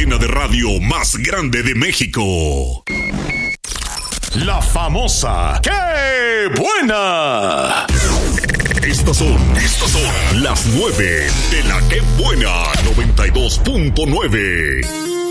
cadena de radio más grande de México. La famosa ¡Qué buena! Estas son las 9 de la ¡Qué buena! 92.9.